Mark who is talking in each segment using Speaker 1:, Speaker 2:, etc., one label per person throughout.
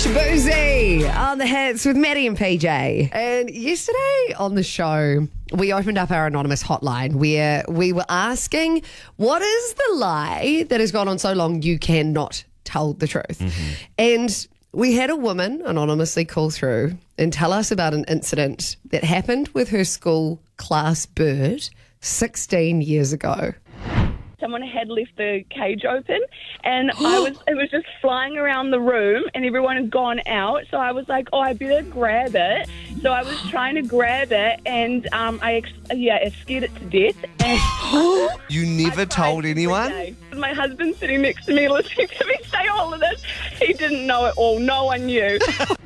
Speaker 1: Shaboozey on the hits with Maddie and PJ. And yesterday on the show, we opened up our anonymous hotline where we were asking, what is the lie that has gone on so long you cannot tell the truth? Mm-hmm. And we had a woman anonymously call through and tell us about an incident that happened with her school class bird 16 years ago.
Speaker 2: Someone had left the cage open and it was just flying around the room and everyone had gone out. So I was like, I better grab it. So I was trying to grab it and I scared it to death. And
Speaker 3: You never told anyone?
Speaker 2: My husband sitting next to me listening to me say all of this. He didn't know it all. No one knew.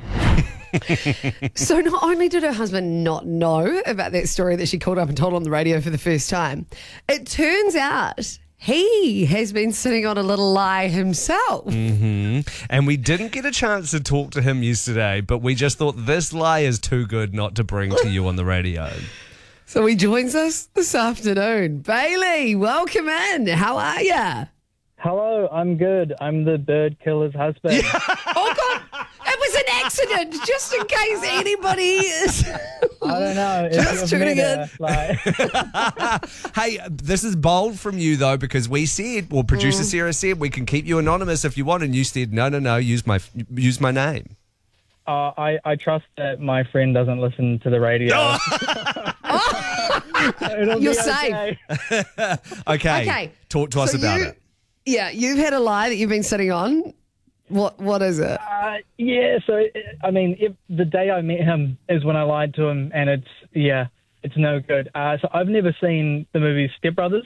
Speaker 1: So not only did her husband not know about that story that she called up and told on the radio for the first time, it turns out he has been sitting on a little lie himself.
Speaker 3: Mm-hmm. And we didn't get a chance to talk to him yesterday, but we just thought this lie is too good not to bring to you on the radio.
Speaker 1: So he joins us this afternoon. Bailey, welcome in. How are you?
Speaker 4: Hello, I'm good. I'm the bird killer's husband.
Speaker 1: Oh, God. It was an accident, just in case anybody is...
Speaker 4: I don't know.
Speaker 1: Just tuning in.
Speaker 3: Hey, this is bold from you, though, because we said, well, producer Sarah said, we can keep you anonymous if you want, and you said, no, use my name.
Speaker 4: I trust that my friend doesn't listen to the radio.
Speaker 1: You're safe.
Speaker 3: Okay. Talk to us about it.
Speaker 1: Yeah, you've had a lie that you've been sitting on. What is it?
Speaker 4: The day I met him is when I lied to him, and it's no good. So I've never seen the movie Step Brothers.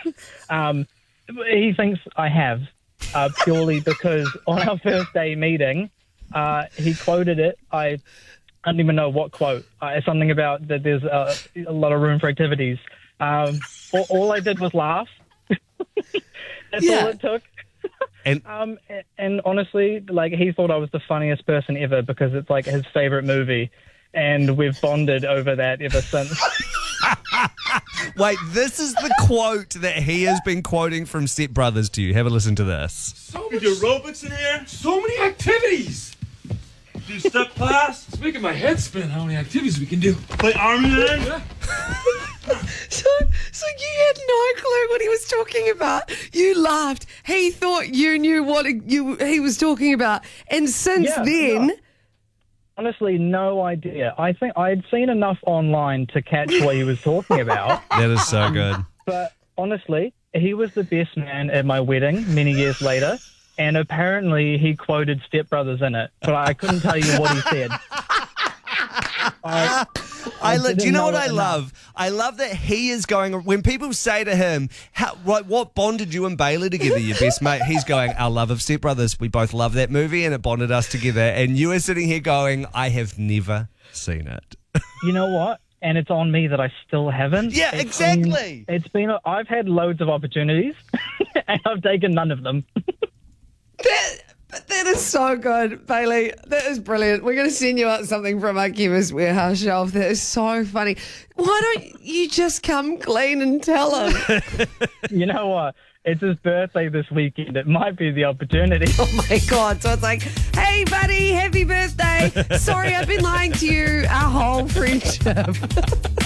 Speaker 4: He thinks I have, purely because on our first day meeting, he quoted it. I don't even know what quote. Something about that there's a lot of room for activities. All I did was laugh. That's all it took. And honestly, he thought I was the funniest person ever because it's his favorite movie, and we've bonded over that ever since.
Speaker 3: Wait, this is the quote that he has been quoting from Step Brothers to you. Have a listen to this.
Speaker 5: So many aerobics in here. So many activities. Do step class. It's making my head spin how many activities we can do. Play Army Man. Yeah.
Speaker 1: So you had no clue what he was talking about. You laughed. He thought you knew what he was talking about. And since then...
Speaker 4: No. Honestly, no idea. I think I'd seen enough online to catch what he was talking about.
Speaker 3: That is so good.
Speaker 4: But honestly, he was the best man at my wedding many years later. And apparently he quoted Step Brothers in it. But I couldn't tell you what he said.
Speaker 3: Do you know what I love? I love that he is going, when people say to him, what bonded you and Bailey together, your best mate? He's going, our love of Step Brothers. We both love that movie and it bonded us together. And you are sitting here going, I have never seen it.
Speaker 4: You know what? And it's on me that I still haven't.
Speaker 3: Yeah, exactly.
Speaker 4: I've had loads of opportunities and I've taken none of them.
Speaker 1: That is so good, Bailey. That is brilliant. We're going to send you out something from our Chemist Warehouse shelf. That is so funny. Why don't you just come clean and tell him?
Speaker 4: You know what? It's his birthday this weekend. It might be the opportunity.
Speaker 1: Oh, my God. So it's like, hey, buddy, happy birthday. Sorry, I've been lying to you our whole friendship.